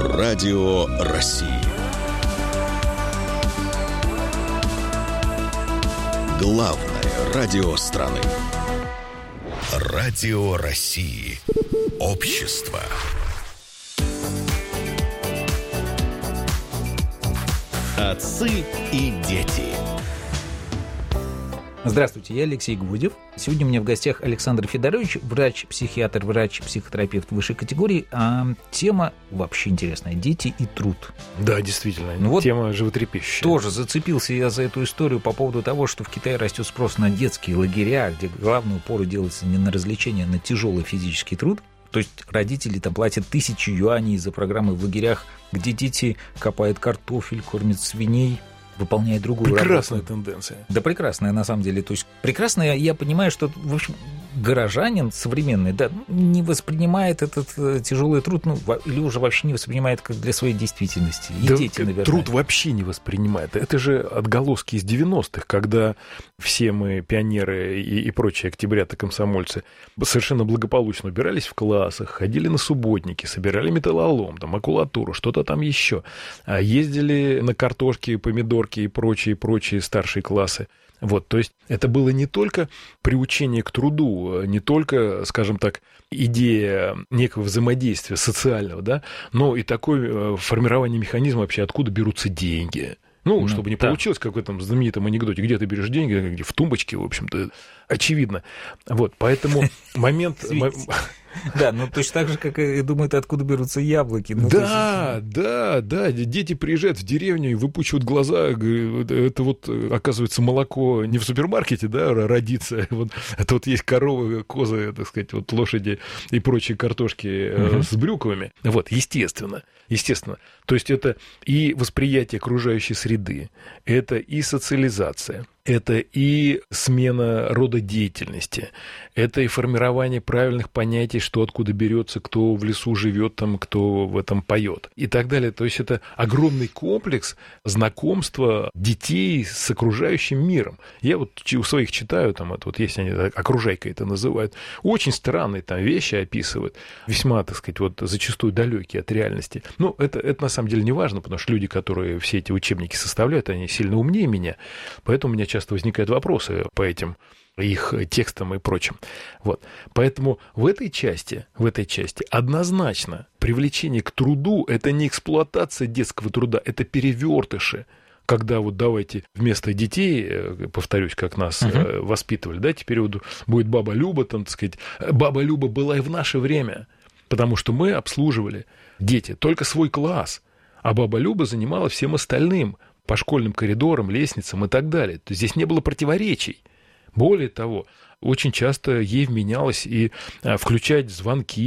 Радио России. Главное радио страны. Радио России. Общество. Отцы и дети. Здравствуйте, я Алексей Гвоздев. Сегодня у меня в гостях Александр Федорович, врач-психиатр, врач-психотерапевт высшей категории. А тема вообще интересная – дети и труд. Да, действительно, тема животрепещущая. Тоже зацепился я за эту историю по поводу того, что в Китае растет спрос на детские лагеря, где главный упор делается не на развлечения, а на тяжелый физический труд. То есть родители там платят 1000 юаней за программы в лагерях, где дети копают картофель, кормят свиней, выполняет другую прекрасная работу. Тенденция. Да, прекрасная, на самом деле. То есть прекрасная, я понимаю, что, в общем, горожанин современный, да, не воспринимает этот тяжелый труд, или уже вообще не воспринимает как для своей действительности. И да, дети, наверное. Труд вообще не воспринимает. Это же отголоски из 90-х, когда все мы, пионеры и прочие октябрята-комсомольцы, совершенно благополучно убирались в классах, ходили на субботники, собирали металлолом, там, макулатуру, что-то там еще, ездили на картошки, помидорки и прочие старшие классы. Вот, то есть это было не только приучение к труду, не только, скажем так, идея некого взаимодействия социального, да, но и такое формирование механизма вообще, откуда берутся деньги. Чтобы не получилось, как в этом знаменитом анекдоте, где ты берешь деньги, где в тумбочке, в общем-то, очевидно. Вот, поэтому момент... Да, точно так же, как и думают, откуда берутся яблоки. Да, дети приезжают в деревню и выпучивают глаза, говорят, это вот, оказывается, молоко не в супермаркете, да, родится, это вот есть коровы, козы, так сказать, вот лошади и прочие картошки с брюквами. Вот, естественно. То есть это и восприятие окружающей среды, это и социализация, это и смена рода деятельности, это и формирование правильных понятий, что откуда берется, кто в лесу живет, там, кто в этом поет и так далее. То есть это огромный комплекс знакомства детей с окружающим миром. Я вот у своих читаю, там, это вот есть они, окружайка это называют, очень странные там вещи описывают, весьма, так сказать, вот зачастую далекие от реальности. Это на самом деле не важно, потому что люди, которые все эти учебники составляют, они сильно умнее меня, поэтому у меня часто возникают вопросы по этим их текстам и прочим. Вот. Поэтому в этой части однозначно привлечение к труду – это не эксплуатация детского труда, это перевертыши. Когда вот давайте вместо детей, повторюсь, как нас воспитывали, да, теперь вот будет баба Люба, там, так сказать, баба Люба была и в наше время, потому что мы обслуживали, дети, только свой класс, а баба Люба занималась всем остальным, по школьным коридорам, лестницам и так далее. То есть здесь не было противоречий. Более того, очень часто ей вменялось и включать звонки,